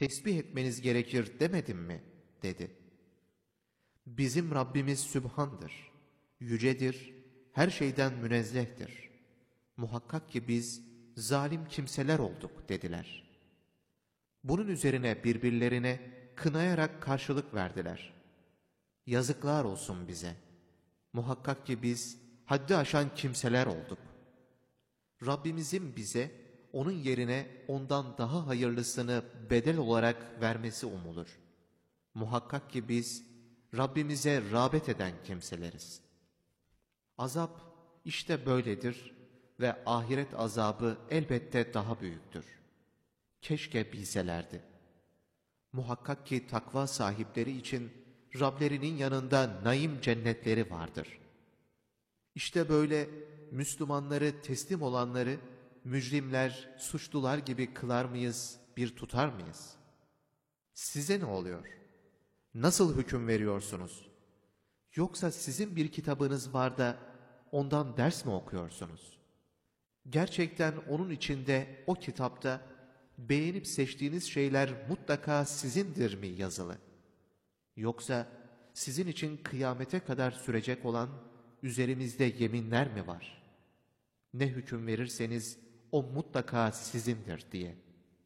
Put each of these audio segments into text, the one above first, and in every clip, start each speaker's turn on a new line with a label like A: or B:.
A: tesbih etmeniz gerekir demedim mi? Dedi. Bizim Rabbimiz Sübhan'dır, yücedir, her şeyden münezzehtir. Muhakkak ki biz zalim kimseler olduk dediler. Bunun üzerine birbirlerine kınayarak karşılık verdiler. Yazıklar olsun bize. Muhakkak ki biz haddi aşan kimseler olduk. Rabbimizin bize onun yerine ondan daha hayırlısını bedel olarak vermesi umulur. Muhakkak ki biz Rabbimize rağbet eden kimseleriz. Azap işte böyledir ve ahiret azabı elbette daha büyüktür. Keşke bilselerdi. Muhakkak ki takva sahipleri için Rablerinin yanında naim cennetleri vardır. İşte böyle Müslümanları, teslim olanları mücrimler, suçlular gibi kılar mıyız, bir tutar mıyız? Size ne oluyor? Nasıl hüküm veriyorsunuz? Yoksa sizin bir kitabınız var da ondan ders mi okuyorsunuz? Gerçekten onun içinde, o kitapta beğenip seçtiğiniz şeyler mutlaka sizindir mi yazılı? Yoksa sizin için kıyamete kadar sürecek olan üzerimizde yeminler mi var? Ne hüküm verirseniz o mutlaka sizindir diye.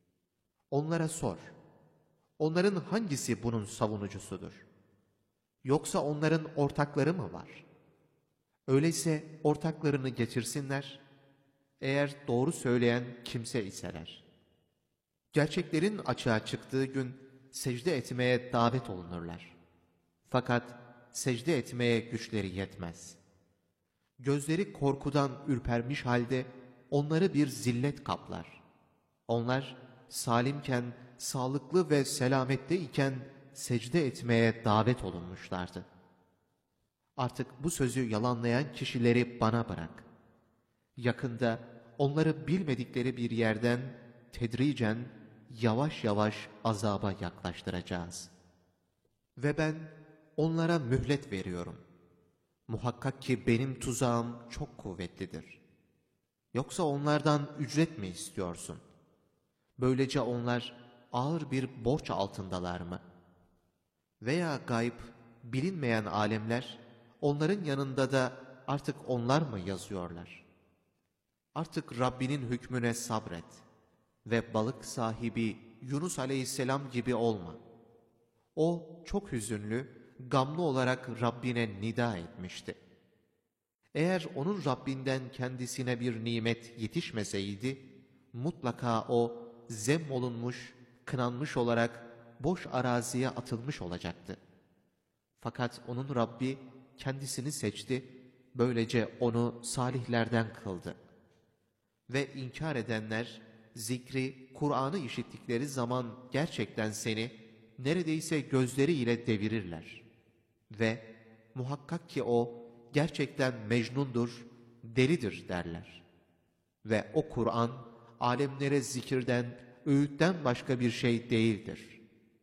A: Onlara sor. Onların hangisi bunun savunucusudur? Yoksa onların ortakları mı var? Öyleyse ortaklarını getirsinler, eğer doğru söyleyen kimse iseler. Gerçeklerin açığa çıktığı gün secde etmeye davet olunurlar. Fakat secde etmeye güçleri yetmez. Gözleri korkudan ürpermiş halde onları bir zillet kaplar. Onlar salimken, sağlıklı ve selamette iken secde etmeye davet olunmuşlardı. Artık bu sözü yalanlayan kişileri bana bırak. Yakında onları bilmedikleri bir yerden tedricen, yavaş yavaş azaba yaklaştıracağız. Ve ben onlara mühlet veriyorum. Muhakkak ki benim tuzağım çok kuvvetlidir. Yoksa onlardan ücret mi istiyorsun? Böylece onlar ağır bir borç altındalar mı? Veya gayb, bilinmeyen alemler, onların yanında da artık onlar mı yazıyorlar? Artık Rabbinin hükmüne sabret ve balık sahibi Yunus aleyhisselam gibi olma. O çok hüzünlü, gamlı olarak Rabbine nida etmişti. Eğer onun Rabbinden kendisine bir nimet yetişmeseydi, mutlaka o zemmolunmuş, kınanmış olarak boş araziye atılmış olacaktı. Fakat onun Rabbi kendisini seçti, böylece onu salihlerden kıldı. Ve inkar edenler, zikri, Kur'an'ı işittikleri zaman gerçekten seni neredeyse gözleriyle devirirler. Ve muhakkak ki o gerçekten mecnundur, delidir derler. Ve o Kur'an, alemlere zikirden, öğütten başka bir şey değildir.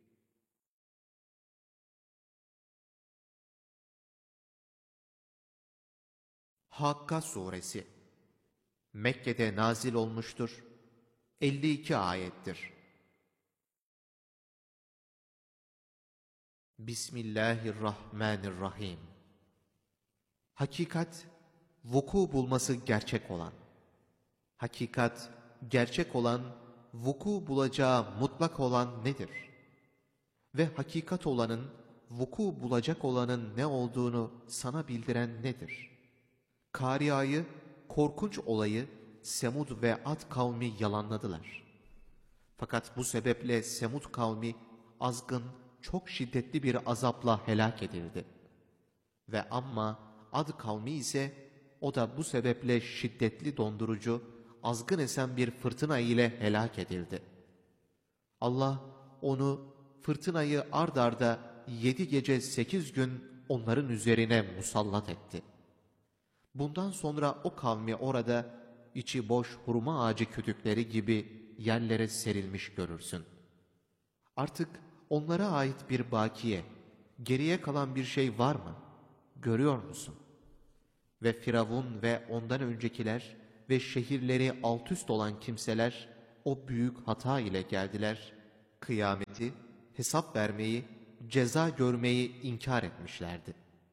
A: Hakka Suresi Mekke'de nazil olmuştur. 52 ayettir. Bismillahirrahmanirrahim. Hakikat, vuku bulması gerçek olan. Hakikat, gerçek olan, vuku bulacağı mutlak olan nedir? Ve hakikat olanın, vuku bulacak olanın ne olduğunu sana bildiren nedir? Kariayı, korkunç olayı Semud ve Ad kavmi yalanladılar. Fakat bu sebeple Semud kavmi azgın, çok şiddetli bir azapla helak edildi. Ve amma Ad kavmi ise o da bu sebeple şiddetli dondurucu, azgın esen bir fırtına ile helak edildi. Allah onu, fırtınayı ard arda 7 gece 8 gün onların üzerine musallat etti. Bundan sonra o kavmi orada içi boş hurma ağacı kütükleri gibi yerlere serilmiş görürsün. Artık onlara ait bir bakiye, geriye kalan bir şey var mı? Görüyor musun? Ve Firavun ve ondan öncekiler ve şehirleri altüst olan kimseler o büyük hata ile geldiler, kıyameti kıyameti, hesap vermeyi, ceza görmeyi inkar etmişlerdi.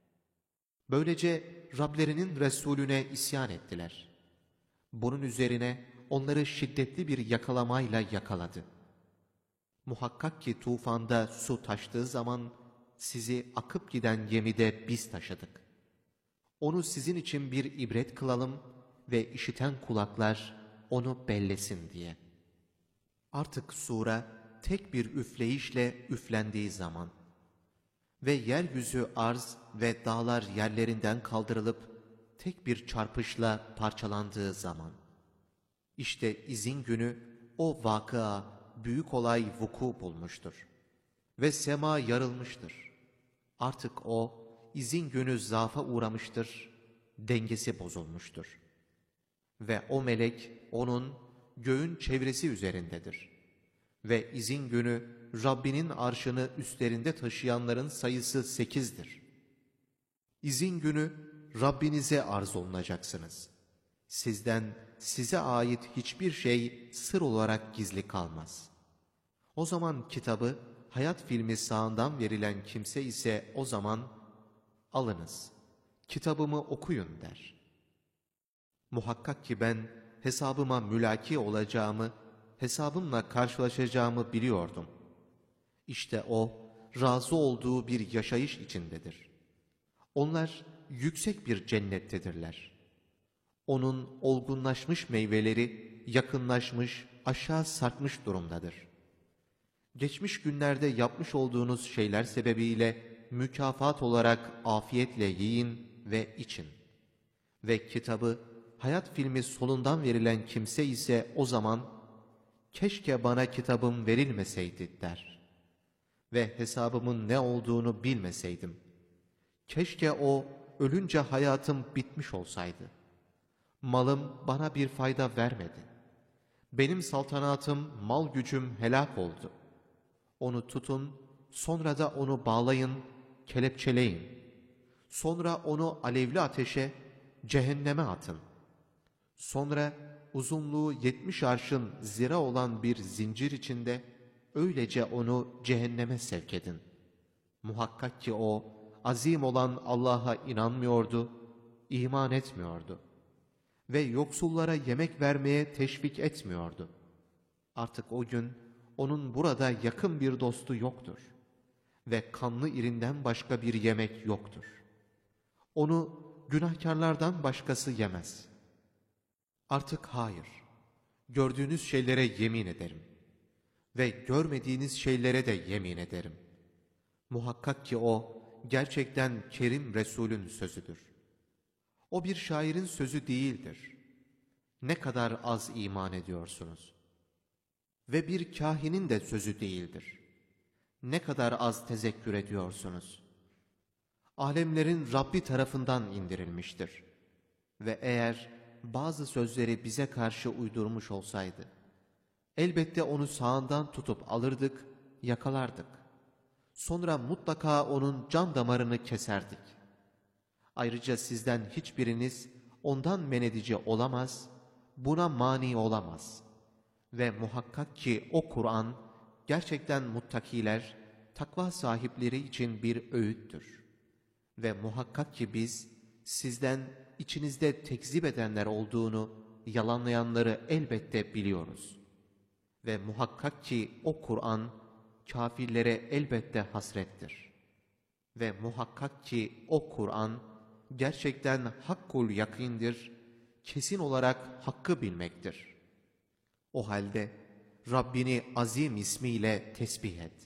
A: Böylece Rablerinin Resulüne isyan ettiler. Bunun üzerine onları şiddetli bir yakalamayla yakaladı. Muhakkak ki tufanda su taştığı zaman sizi akıp giden gemide biz taşıdık. Onu sizin için bir ibret kılalım ve işiten kulaklar onu bellesin diye. Artık sura tek bir üfleyişle üflendiği zaman ve yeryüzü arz ve dağlar yerlerinden kaldırılıp tek bir çarpışla parçalandığı zaman, işte izin günü o vakıa, büyük olay vuku bulmuştur. Ve sema yarılmıştır. Artık o, izin günü zaafa uğramıştır, dengesi bozulmuştur. Ve o melek, onun göğün çevresi üzerindedir. Ve izin günü, Rabbinin arşını üstlerinde taşıyanların sayısı 8'dir. İzin günü, Rabbinize arz olunacaksınız. Sizden size ait hiçbir şey sır olarak gizli kalmaz. O zaman kitabı hayat filmi sağından verilen kimse ise o zaman alınız, kitabımı okuyun der. Muhakkak ki ben hesabıma mülaki olacağımı, hesabımla karşılaşacağımı biliyordum. İşte o, razı olduğu bir yaşayış içindedir. Onlar yüksek bir cennettedirler. Onun olgunlaşmış meyveleri yakınlaşmış, aşağı sarkmış durumdadır. Geçmiş günlerde yapmış olduğunuz şeyler sebebiyle mükafat olarak afiyetle yiyin ve için. Ve kitabı hayat filmi solundan verilen kimse ise o zaman keşke bana kitabım verilmeseydi der. Ve hesabımın ne olduğunu bilmeseydim. Keşke o ölünce hayatım bitmiş olsaydı. Malım bana bir fayda vermedi. Benim saltanatım, mal gücüm helak oldu. Onu tutun, sonra da onu bağlayın, kelepçeleyin. Sonra onu alevli ateşe, cehenneme atın. Sonra uzunluğu 70 arşın zira olan bir zincir içinde öylece onu cehenneme sevk edin. Muhakkak ki o, azim olan Allah'a inanmıyordu, iman etmiyordu. Ve yoksullara yemek vermeye teşvik etmiyordu. Artık o gün onun burada yakın bir dostu yoktur. Ve kanlı irinden başka bir yemek yoktur. Onu günahkarlardan başkası yemez. Artık hayır, gördüğünüz şeylere yemin ederim. Ve görmediğiniz şeylere de yemin ederim. Muhakkak ki o, gerçekten Kerim Resul'ün sözüdür. O bir şairin sözü değildir. Ne kadar az iman ediyorsunuz. Ve bir kahinin de sözü değildir. Ne kadar az tezekkür ediyorsunuz. Alemlerin Rabbi tarafından indirilmiştir. Ve eğer bazı sözleri bize karşı uydurmuş olsaydı, elbette onu sağından tutup alırdık, yakalardık. Sonra mutlaka onun can damarını keserdik. Ayrıca sizden hiçbiriniz ondan men edici olamaz, buna mani olamaz. Ve muhakkak ki o Kur'an gerçekten muttakiler, takva sahipleri için bir öğüttür. Ve muhakkak ki biz sizden içinizde tekzip edenler olduğunu, yalanlayanları elbette biliyoruz. Ve muhakkak ki o Kur'an kâfirlere elbette hasrettir. Ve muhakkak ki o Kur'an gerçekten hakkul yakindir, kesin olarak hakkı bilmektir. O halde Rabbini azim ismiyle tesbih et.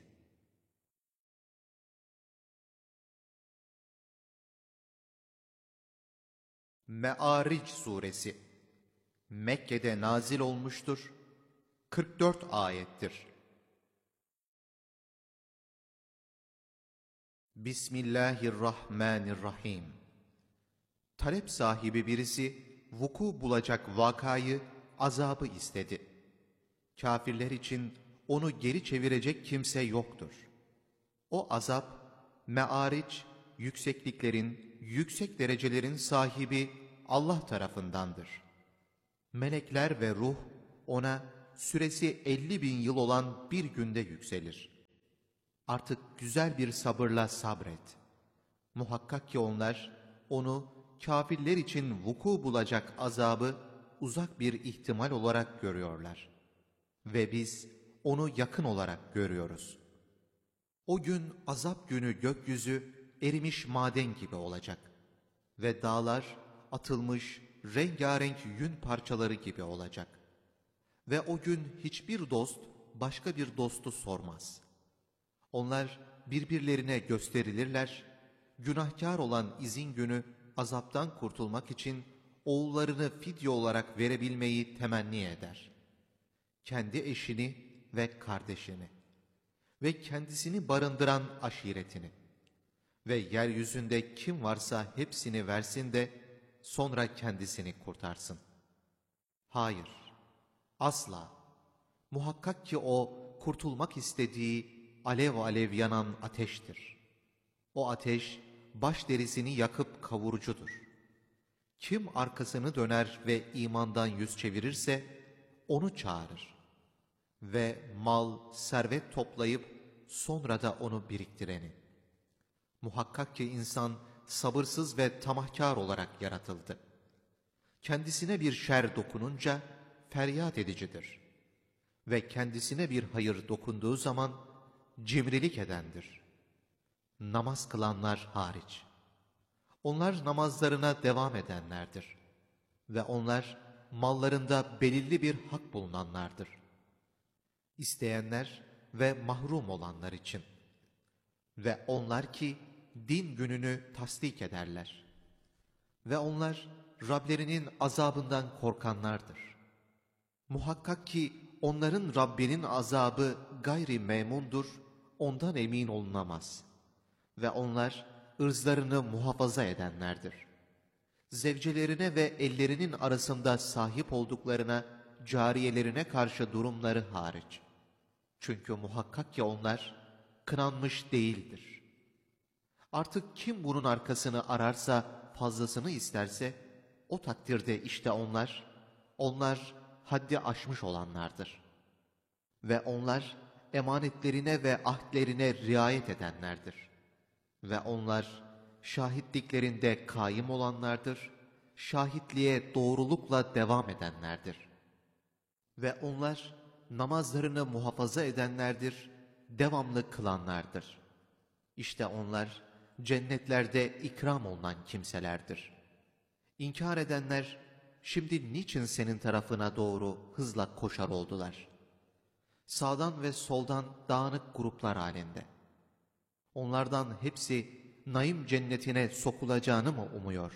A: Me'aric suresi Mekke'de nazil olmuştur. 44 ayettir. Bismillahirrahmanirrahim. Talep sahibi birisi vuku bulacak vakayı, azabı istedi. Kafirler için onu geri çevirecek kimse yoktur. O azap, me'aric, yüksekliklerin, yüksek derecelerin sahibi Allah tarafındandır. Melekler ve ruh ona süresi 50.000 yıl olan bir günde yükselir. Artık güzel bir sabırla sabret. Muhakkak ki onlar onu kâfirler için vuku bulacak azabı uzak bir ihtimal olarak görüyorlar. Ve biz onu yakın olarak görüyoruz. O gün azap günü gökyüzü erimiş maden gibi olacak ve dağlar atılmış rengarenk yün parçaları gibi olacak. Ve o gün hiçbir dost başka bir dostu sormaz. Onlar birbirlerine gösterilirler, günahkar olan izin günü azaptan kurtulmak için oğullarını fidye olarak verebilmeyi temenni eder. Kendi eşini ve kardeşini ve kendisini barındıran aşiretini ve yeryüzünde kim varsa hepsini versin de sonra kendisini kurtarsın. Hayır, asla. Muhakkak ki o kurtulmak istediği alev alev yanan ateştir. O ateş baş derisini yakıp kavurucudur. Kim arkasını döner ve imandan yüz çevirirse onu çağırır. Ve mal, servet toplayıp sonra da onu biriktireni. Muhakkak ki insan sabırsız ve tamahkar olarak yaratıldı. Kendisine bir şer dokununca feryat edicidir. Ve kendisine bir hayır dokunduğu zaman cimrilik edendir. Namaz kılanlar hariç. Onlar namazlarına devam edenlerdir. Ve onlar mallarında belirli bir hak bulunanlardır. İsteyenler ve mahrum olanlar için. Ve onlar ki din gününü tasdik ederler. Ve onlar Rablerinin azabından korkanlardır. Muhakkak ki onların Rabbinin azabı gayri memundur, ondan emin olunamaz. Ve onlar ırzlarını muhafaza edenlerdir. Zevcelerine ve ellerinin arasında sahip olduklarına, cariyelerine karşı durumları hariç. Çünkü muhakkak ki onlar kınanmış değildir. Artık kim bunun arkasını ararsa, fazlasını isterse, o takdirde işte onlar haddi aşmış olanlardır. Ve onlar emanetlerine ve ahdlerine riayet edenlerdir. Ve onlar şahitliklerinde kaim olanlardır, şahitliğe doğrulukla devam edenlerdir. Ve onlar namazlarını muhafaza edenlerdir, devamlı kılanlardır. İşte onlar cennetlerde ikram olunan kimselerdir. İnkar edenler şimdi niçin senin tarafına doğru hızla koşar oldular? Sağdan ve soldan dağınık gruplar halinde. Onlardan hepsi naim cennetine sokulacağını mı umuyor?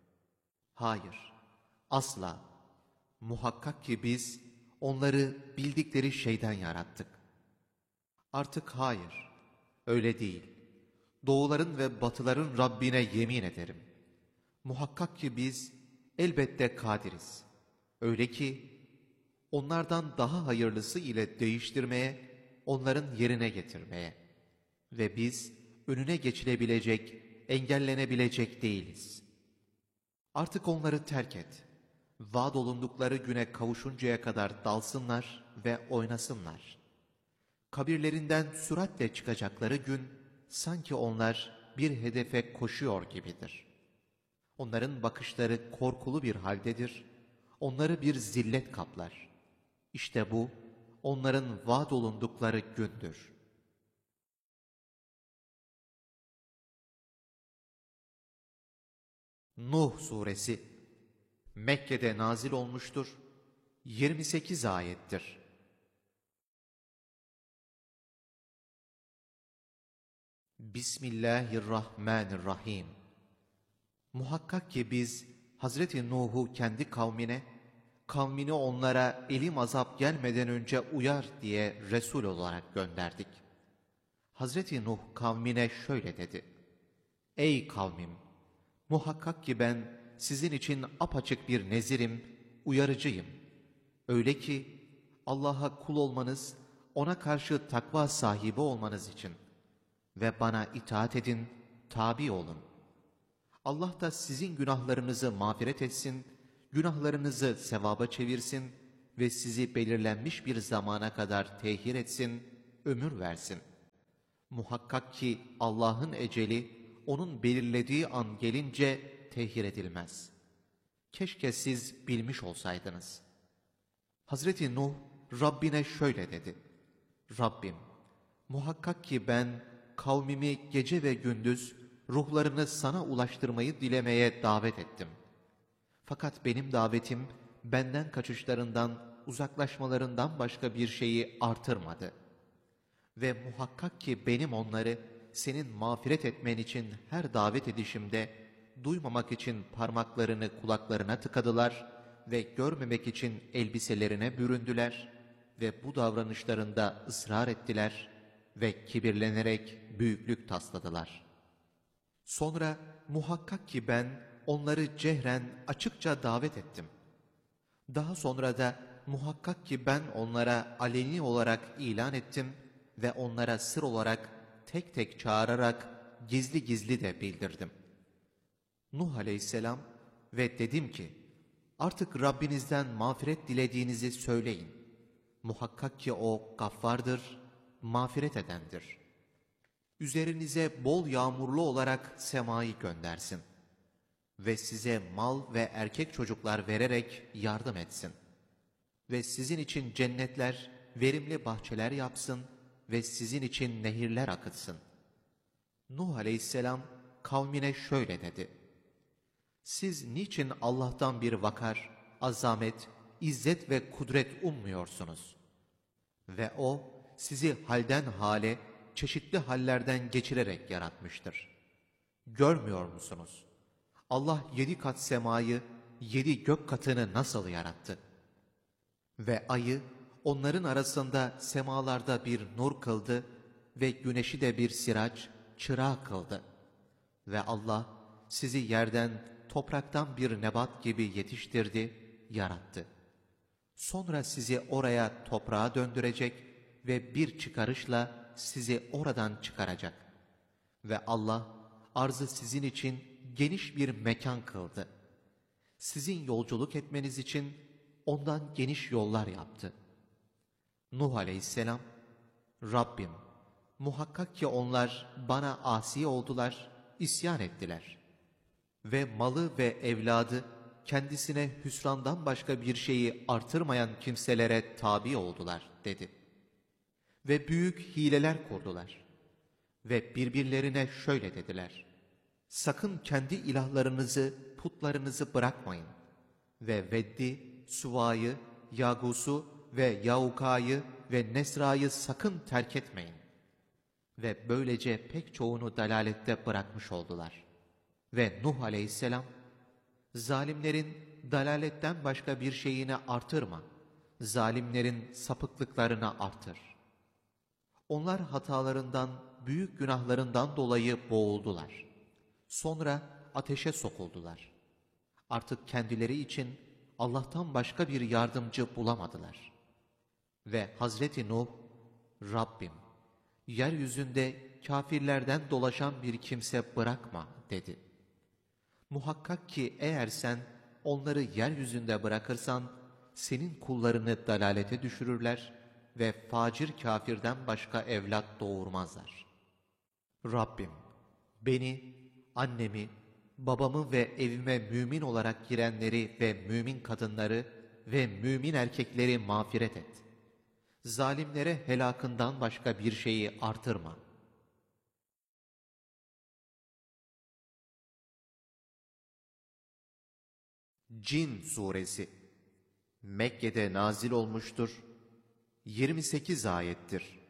A: Hayır, asla. Muhakkak ki biz onları bildikleri şeyden yarattık. Artık hayır, öyle değil. Doğuların ve batıların Rabbine yemin ederim. Muhakkak ki biz elbette kadiriz. Öyle ki onlardan daha hayırlısı ile değiştirmeye, onların yerine getirmeye. Ve biz önüne geçilebilecek, engellenebilecek değiliz. Artık onları terk et. Vaad olundukları güne kavuşuncaya kadar dalsınlar ve oynasınlar. Kabirlerinden süratle çıkacakları gün, sanki onlar bir hedefe koşuyor gibidir. Onların bakışları korkulu bir haldedir, onları bir zillet kaplar. İşte bu, onların vaad olundukları gündür. Nuh Suresi Mekke'de nazil olmuştur, 28 ayettir. Bismillahirrahmanirrahim. Muhakkak ki biz Hazreti Nuh'u kendi kavmini onlara elim azap gelmeden önce uyar diye Resul olarak gönderdik. Hazreti Nuh kavmine şöyle dedi: Ey kavmim! Muhakkak ki ben sizin için apaçık bir nezirim, uyarıcıyım. Öyle ki Allah'a kul olmanız, ona karşı takva sahibi olmanız için ve bana itaat edin, tabi olun. Allah da sizin günahlarınızı mağfiret etsin, günahlarınızı sevaba çevirsin ve sizi belirlenmiş bir zamana kadar tehir etsin, ömür versin. Muhakkak ki Allah'ın eceli onun belirlediği an gelince tehir edilmez. Keşke siz bilmiş olsaydınız. Hazreti Nuh Rabbine şöyle dedi: Rabbim, muhakkak ki ben kavmimi gece ve gündüz ruhlarını sana ulaştırmayı dilemeye davet ettim. Fakat benim davetim benden kaçışlarından, uzaklaşmalarından başka bir şeyi artırmadı. Ve muhakkak ki benim onları senin mağfiret etmen için her davet edişimde duymamak için parmaklarını kulaklarına tıkadılar ve görmemek için elbiselerine büründüler ve bu davranışlarında ısrar ettiler ve kibirlenerek büyüklük tasladılar. Sonra muhakkak ki ben onları cehren açıkça davet ettim. Daha sonra da muhakkak ki ben onlara aleni olarak ilan ettim ve onlara sır olarak tek tek çağırarak gizli gizli de bildirdim. Nuh aleyhisselam ve dedim ki, artık Rabbinizden mağfiret dilediğinizi söyleyin. Muhakkak ki O gaffardır, mağfiret edendir. Üzerinize bol yağmurlu olarak semayı göndersin ve size mal ve erkek çocuklar vererek yardım etsin. Ve sizin için cennetler, verimli bahçeler yapsın ve sizin için nehirler akıtsın. Nuh aleyhisselam kavmine şöyle dedi: Siz niçin Allah'tan bir vakar, azamet, izzet ve kudret ummuyorsunuz? Ve O sizi halden hale, çeşitli hallerden geçirerek yaratmıştır. Görmüyor musunuz? Allah 7 kat semayı, 7 gök katını nasıl yarattı? Ve ayı onların arasında semalarda bir nur kıldı ve güneşi de bir siraç, çırağı kıldı. Ve Allah sizi yerden, topraktan bir nebat gibi yetiştirdi, yarattı. Sonra sizi oraya toprağa döndürecek ve bir çıkarışla sizi oradan çıkaracak. Ve Allah arzı sizin için geniş bir mekan kıldı. Sizin yolculuk etmeniz için ondan geniş yollar yaptı. Nuh aleyhisselam, Rabbim, muhakkak ki onlar bana asi oldular, isyan ettiler. Ve malı ve evladı kendisine hüsrandan başka bir şeyi artırmayan kimselere tabi oldular dedi. Ve büyük hileler kurdular. Ve birbirlerine şöyle dediler: Sakın kendi ilahlarınızı, putlarınızı bırakmayın. Ve Veddi, Suva'yı, Yagus'u ve Yauka'yı ve Nesra'yı sakın terk etmeyin. Ve böylece pek çoğunu dalalette bırakmış oldular. Ve Nuh aleyhisselam, zalimlerin dalaletten başka bir şeyini artırma, zalimlerin sapıklıklarını artır. Onlar hatalarından, büyük günahlarından dolayı boğuldular. Sonra ateşe sokuldular. Artık kendileri için Allah'tan başka bir yardımcı bulamadılar. Ve Hazreti Nuh, Rabbim, yeryüzünde kâfirlerden dolaşan bir kimse bırakma dedi. Muhakkak ki eğer sen onları yeryüzünde bırakırsan, senin kullarını dalalete düşürürler ve facir kâfirden başka evlat doğurmazlar. Rabbim, beni, annemi, babamı ve evime mümin olarak girenleri ve mümin kadınları ve mümin erkekleri mağfiret et. Zalimlere helakından başka bir şeyi artırma. Cin Suresi Mekke'de nazil olmuştur. 28 ayettir.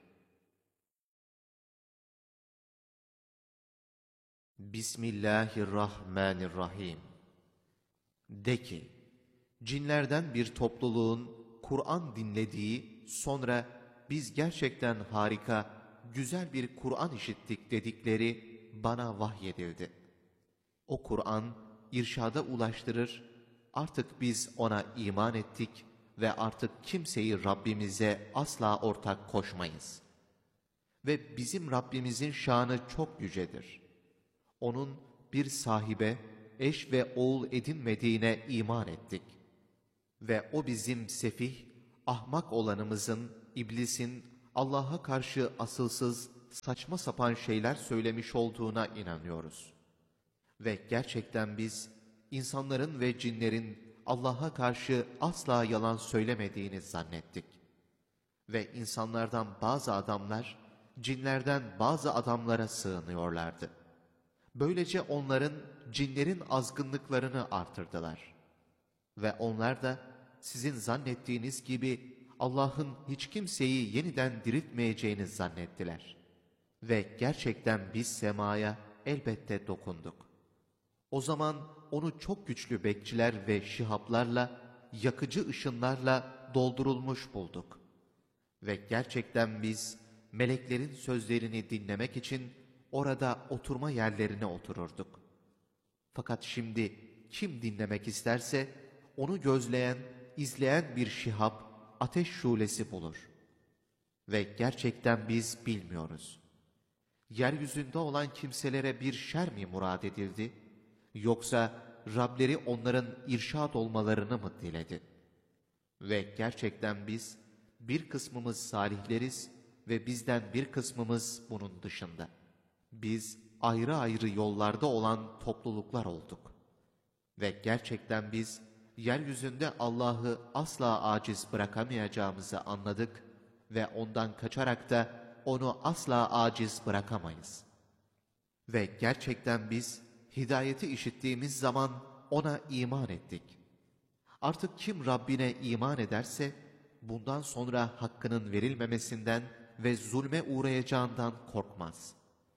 A: Bismillahirrahmanirrahim. De ki, cinlerden bir topluluğun Kur'an dinlediği, sonra biz gerçekten harika, güzel bir Kur'an işittik dedikleri bana vahyedildi. O Kur'an irşada ulaştırır, artık biz ona iman ettik ve artık kimseyi Rabbimize asla ortak koşmayız. Ve bizim Rabbimizin şanı çok yücedir. Onun bir sahibe, eş ve oğul edinmediğine iman ettik. Ve o bizim sefih, ahmak olanımızın, iblisin Allah'a karşı asılsız, saçma sapan şeyler söylemiş olduğuna inanıyoruz. Ve gerçekten biz insanların ve cinlerin Allah'a karşı asla yalan söylemediğini zannettik. Ve insanlardan bazı adamlar, cinlerden bazı adamlara sığınıyorlardı. Böylece onların, cinlerin azgınlıklarını artırdılar. Ve onlar da sizin zannettiğiniz gibi Allah'ın hiç kimseyi yeniden diriltmeyeceğini zannettiler. Ve gerçekten biz semaya elbette dokunduk. O zaman onu çok güçlü bekçiler ve şihaplarla, yakıcı ışınlarla doldurulmuş bulduk. Ve gerçekten biz meleklerin sözlerini dinlemek için orada oturma yerlerine otururduk. Fakat şimdi kim dinlemek isterse onu gözleyen, izleyen bir şihap, ateş şulesi bulur. Ve gerçekten biz bilmiyoruz. Yeryüzünde olan kimselere bir şer mi murad edildi, yoksa Rableri onların irşad olmalarını mı diledi? Ve gerçekten biz bir kısmımız salihleriz ve bizden bir kısmımız bunun dışında. Biz ayrı ayrı yollarda olan topluluklar olduk. Ve gerçekten biz yeryüzünde Allah'ı asla aciz bırakamayacağımızı anladık ve ondan kaçarak da onu asla aciz bırakamayız. Ve gerçekten biz hidayeti işittiğimiz zaman ona iman ettik. Artık kim Rabbine iman ederse, bundan sonra hakkının verilmemesinden ve zulme uğrayacağından korkmaz.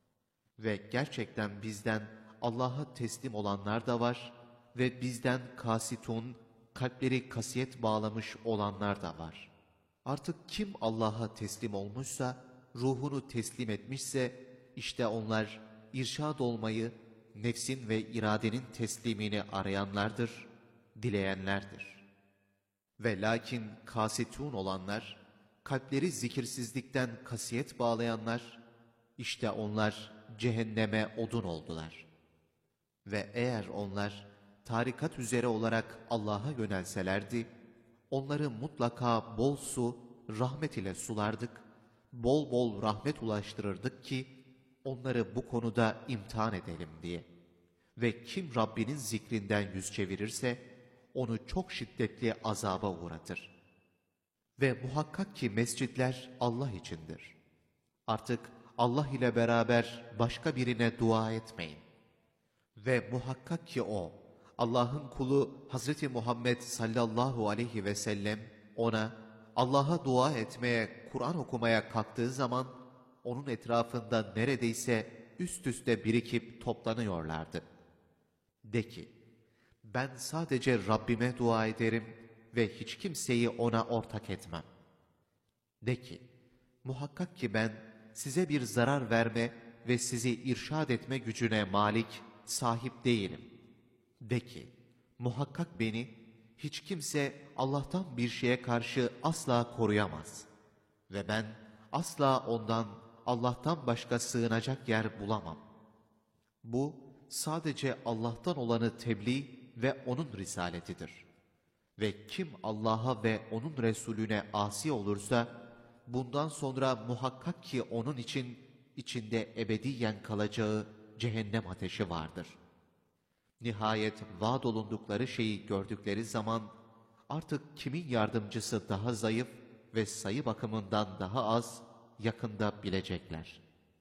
A: Ve gerçekten bizden Allah'a teslim olanlar da var ve bizden kasitun, kalpleri kasiyet bağlamış olanlar da var. Artık kim Allah'a teslim olmuşsa, ruhunu teslim etmişse, işte onlar irşad olmayı, nefsin ve iradenin teslimini arayanlardır, dileyenlerdir. Ve lakin kasitun olanlar, kalpleri zikirsizlikten kasiyet bağlayanlar, işte onlar cehenneme odun oldular. Ve eğer onlar tarikat üzere olarak Allah'a yönelselerdi, onları mutlaka bol su, rahmet ile sulardık, bol bol rahmet ulaştırırdık ki, onları bu konuda imtihan edelim diye. Ve kim Rabbinin zikrinden yüz çevirirse, onu çok şiddetli azaba uğratır. Ve muhakkak ki mescitler Allah içindir. Artık Allah ile beraber başka birine dua etmeyin. Ve muhakkak ki o, Allah'ın kulu Hazreti Muhammed sallallahu aleyhi ve sellem ona Allah'a dua etmeye, Kur'an okumaya kalktığı zaman onun etrafında neredeyse üst üste birikip toplanıyorlardı. De ki, ben sadece Rabbime dua ederim ve hiç kimseyi ona ortak etmem. De ki, muhakkak ki ben size bir zarar verme ve sizi irşad etme gücüne malik, sahip değilim. De ki, muhakkak beni hiç kimse Allah'tan bir şeye karşı asla koruyamaz. Ve ben asla ondan, Allah'tan başka sığınacak yer bulamam. Bu sadece Allah'tan olanı tebliğ ve O'nun risaletidir. Ve kim Allah'a ve O'nun Resulüne asi olursa, bundan sonra muhakkak ki onun için içinde ebediyen kalacağı cehennem ateşi vardır. Nihayet vaad olundukları şeyi gördükleri zaman, artık kimin yardımcısı daha zayıf ve sayı bakımından daha az, yakında bilecekler.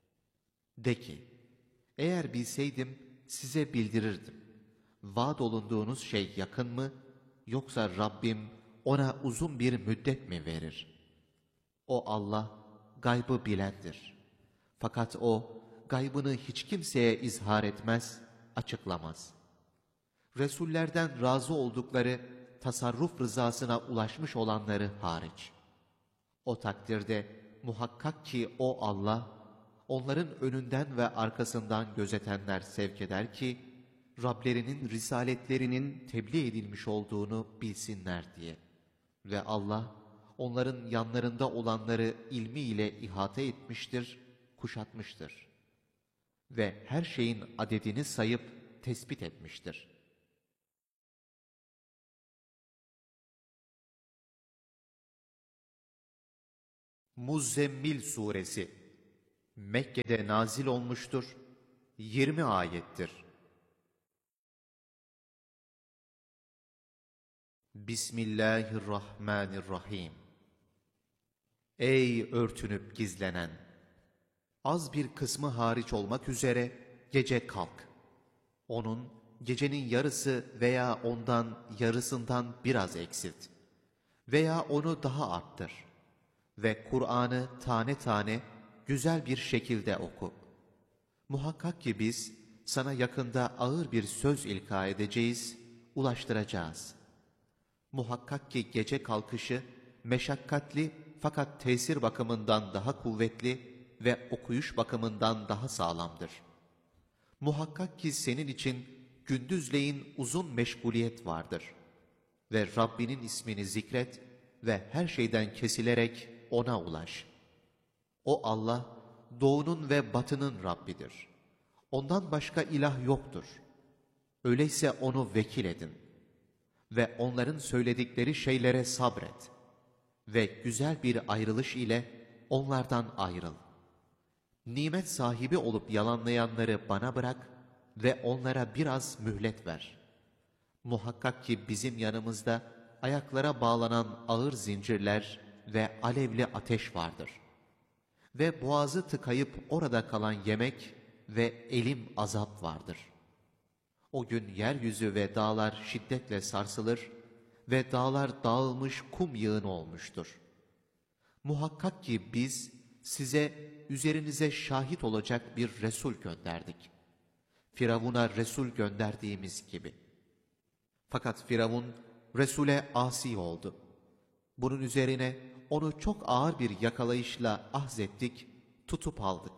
A: De ki, eğer bilseydim size bildirirdim. Vaad olunduğunuz şey yakın mı, yoksa Rabbim ona uzun bir müddet mi verir? O Allah gaybı bilendir. Fakat o gaybını hiç kimseye izhar etmez, açıklamaz. Resullerden razı oldukları tasarruf rızasına ulaşmış olanları hariç. O takdirde muhakkak ki o Allah, onların önünden ve arkasından gözetenler sevk eder ki, Rablerinin risaletlerinin tebliğ edilmiş olduğunu bilsinler diye. Ve Allah, onların yanlarında olanları ilmiyle ihate etmiştir, kuşatmıştır. Ve her şeyin adedini sayıp tespit etmiştir. Muzzemmil Suresi Mekke'de nazil olmuştur. 20 ayettir. Bismillahirrahmanirrahim. Ey örtünüp gizlenen! Az bir kısmı hariç olmak üzere gece kalk. Onun gecenin yarısı veya ondan yarısından biraz eksilt. Veya onu daha arttır. Ve Kur'an'ı tane tane güzel bir şekilde oku. Muhakkak ki biz sana yakında ağır bir söz ilka edeceğiz, ulaştıracağız. Muhakkak ki gece kalkışı meşakkatli fakat tesir bakımından daha kuvvetli ve okuyuş bakımından daha sağlamdır. Muhakkak ki senin için gündüzleyin uzun meşguliyet vardır. Ve Rabbinin ismini zikret ve her şeyden kesilerek ona ulaş. O Allah, doğunun ve batının Rabbidir. Ondan başka ilah yoktur. Öyleyse onu vekil edin. Ve onların söyledikleri şeylere sabret. Ve güzel bir ayrılış ile onlardan ayrıl. Nimet sahibi olup yalanlayanları bana bırak ve onlara biraz mühlet ver. Muhakkak ki bizim yanımızda ayaklara bağlanan ağır zincirler ve alevli ateş vardır. Ve boğazı tıkayıp orada kalan yemek ve elim azap vardır. O gün yeryüzü ve dağlar şiddetle sarsılır ve dağlar dağılmış kum yığını olmuştur. Muhakkak ki biz size üzerinize şahit olacak bir Resul gönderdik. Firavun'a Resul gönderdiğimiz gibi. Fakat Firavun Resul'e asi oldu. Bunun üzerine onu çok ağır bir yakalayışla ahzettik, tutup aldık.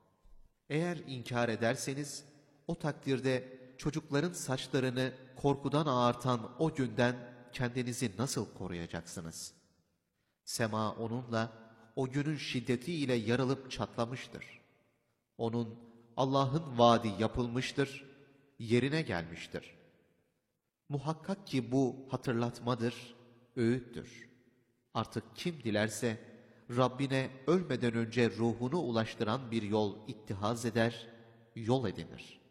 A: Eğer inkar ederseniz o takdirde çocukların saçlarını korkudan ağartan o günden kendinizi nasıl koruyacaksınız? Sema onunla o günün şiddetiyle yarılıp çatlamıştır. Onun Allah'ın vaadi yapılmıştır, yerine gelmiştir. Muhakkak ki bu hatırlatmadır, öğüttür. Artık kim dilerse Rabbine ölmeden önce ruhunu ulaştıran bir yol ittihaz eder, yol edinir.